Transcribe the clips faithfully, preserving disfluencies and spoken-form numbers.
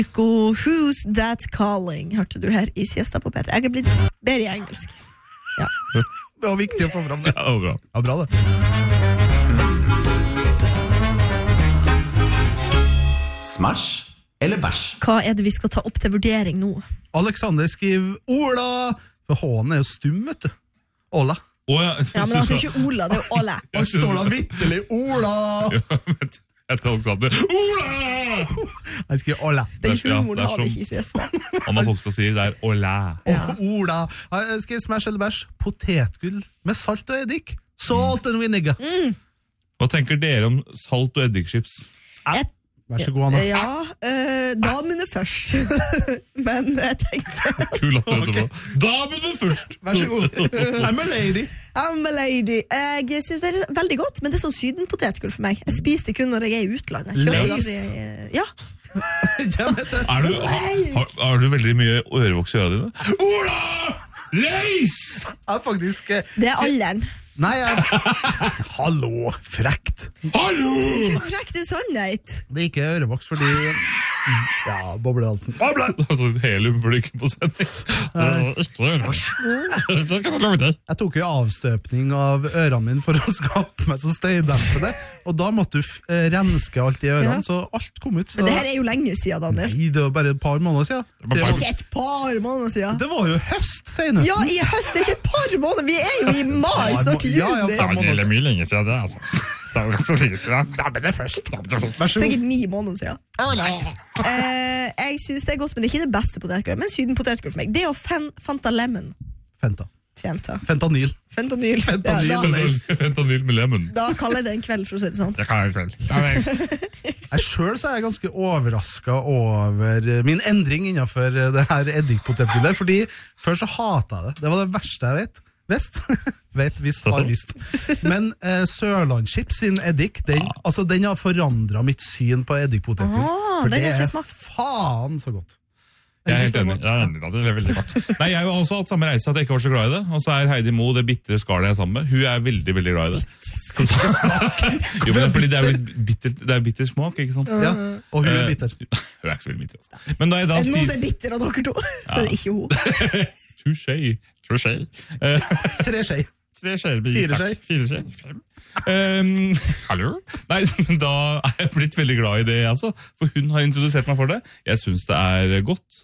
Who's That Calling? Hørte du her i Siesta på P tre. Jeg er blitt bedre i engelsk. Ja. Det var viktig å få fram det. Ja, det var bra. Ja, bra det. Smash eller bæsj? Hva er det vi skal ta opp til vurdering nå? Alexander skriver Ola, for H-en er jo stum, vet du. Ola. Å, ja. Ja, men altså ikke Ola, det er jo Ole. Han står da vittelig Ola. Ja, men jeg tror Alexander Ola! Han skriver Ola. Den Ja, humoren det er har vi som- ikke i Siesta. Anna Fogstad sier det er Ola. Ja. Ola. Jeg skal smash eller bæsj. Potetgull med salt og eddik. Salt and vinegar. Mm. Hva tenker dere om salt- og eddikchips? Jeg Vær så god, Anna. Ja, øh, damene først. Men jeg tenker Kul at du etterpå. Da må du først! Vær så god. I'm a lady. I'm a lady. Jeg synes det er veldig godt, men det er sånn sydenpotetgull for meg. Jeg spiser det kun når jeg er i utlandet. Jeg kjøper Lays. aldri- Ja. Ja, vet du. Er du, har, har, har du veldig mye ørevoks i ørene dine? Ola! Leis! Jeg er faktisk eh, Det er alderen. Nei, jeg Hallo, frekt. Hallo! Hvorfor er det sannhet? Det er ikke ørevoks fordi Ja, boblehalsen. Du har tatt helium før du gikk på sending. Det er ikke ørevoks. Det kan jeg love deg. Jeg tok jo avstøpning av ørene mine for å skape meg så støydempende, og da måtte du f- eh, renske alt i ørene, Ja. så alt kom ut. Så... Men det her er jo lenge siden, Daniel. Nei, det var bare et par måneder siden. Det Det er var, ikke et par måneder siden. det var jo høst senest. Ja, i høst, det er ikke et par måneder. Vi er jo i mai, snart til Ja, ja, juni. fem måneder siden. mye lenge siden det, altså. Det er jo så lenge siden. Da ble det først. Da ble det først. Vær så god. Sikkert ni måneder siden. Eh, jeg synes det er godt, men det er ikke det beste potetgullet. Men sydenpotetgull for meg. Det er jo fan, Fanta Lemon. Fenta. Fanta. Fentanyl. Fentanyl. Fentanyl. Ja, da, Fentanyl med lemon. da kaller jeg det en kveld, for å si det sånn. Det kan jeg i kveld. Jeg selv så er jeg ganske overrasket over min endring innenfor det her eddikpotetgullet, fordi før så hatet jeg det. Det var det verste jeg vet. Vest? vet, visst, har visst. Men eh, Sørlandschips sin eddik, den, altså, den har forandret mitt syn på eddikpotetgull. Ah, for den det har jeg ikke er smakt. faen så godt. Jeg er helt enig. Jeg er enig da, det er veldig godt. Nei, jeg har jo også hatt samme reise at jeg ikke var så glad i det. Og så er Heidi Mo det bitre skallet jeg er sammen med. Hun er veldig, veldig glad i det. Så da- jo, men det er fordi det er jo litt bitter, det er bitter smak, ikke sant? Ja, og hun er Eh, bitter. Hun er ikke så veldig bitter, altså. Men da jeg da Er det noen som er spiser... bitter av dere to? Så er det ikke hun. Touché. Touché. Eh, Tre skje. Tre skjeer med Fire is, takk. skjeer. Fire skjeer. Fem. Um, hallo? Nei, men da er jeg blitt veldig glad i det, altså. For hun har introdusert meg for det. Jeg syns det er godt,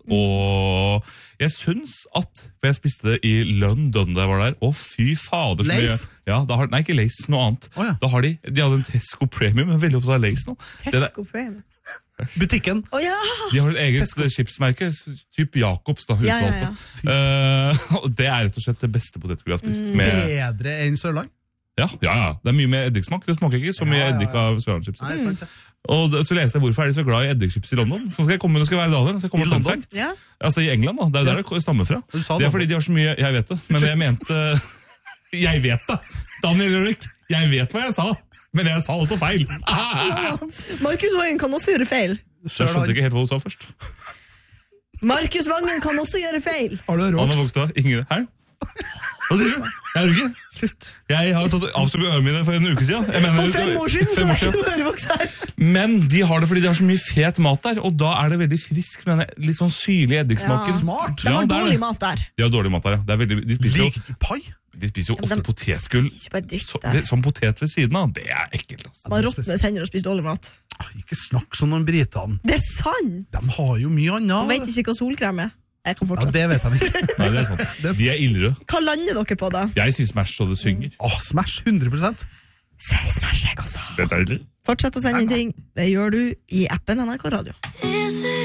og jeg syns at For jeg spiste det i London da jeg var der. Å, fy fader. så mye- Lays? Ja, da har, nei, ikke Lays, noe annet. Å, ja. Da har de, de hadde en Tesco Premium, men veldig opptatt av Lays nå. Det der- Tesco Premium. Butikken. Å ja! De har et eget Tesco. chipsmerke, s- typ Jacobs, da, Ja, ja, utvalgte. Eh, og det er rett og slett det beste potetgullet jeg har spist. Mm. Med, Bedre enn Sørland. ja, ja, ja, det er mye mer eddiksmak. Det smaker ikke så mye Ja, ja, ja. eddik av Sørlandschips. Nei, sant det. Og det, så leste jeg hvorfor er de så glad i eddikchips i London. Så skal jeg komme, nå skal jeg være Daniel, så skal jeg komme I med fun London? fact. Ja. Altså i England, da. Det er jo der det stammer fra. Du sa Det det. er fordi de har så mye Jeg vet det, men jeg mente Jeg vet det! Daniel Rørik, jeg vet hva jeg sa, men jeg sa også feil. Markus Vangen kan også gjøre feil. Jeg skjønte ikke helt hva du sa først. Markus Vangen kan også gjøre feil. Har du Anna råd? Vågstad, Ingrid. Hæ? Hva sier du? Jeg er ikke. Slutt. Jeg har tatt avstått ørene mine for en uke siden. Jeg mener, For fem år siden så fem var år det siden. ikke noe ørevoks her. Men de har det fordi de har så mye fet mat der, og da er det veldig frisk med den litt sånn syrlig eddiksmaken. Ja. Smart. De har Ja, det er dårlig det. mat der. De har dårlig mat der, ja. Det er veldig, de spiser jo, Liker du pai? de spiser jo Ja, men ofte de potetgull spiser bare dritt så, der. som potet ved siden av. Det er ekkelt, altså. Man råtner tenner og spiser dårlig mat. Ah, Ikke snakk som noen britene. Det er sant! De har jo mye Man vet annet. ikke hva solkrem er. Jeg kan Ja, fortsette. det vet de ikke. Nei, det er sant. De er ildrøde. Hva lander dere på, da? Jeg sier Smash så det synger. Åh, Smash, hundre prosent. Si Smash, jeg også. Det er deilig. Fortsett å sende inn ting. Det gjør du i appen N R K Radio. Is it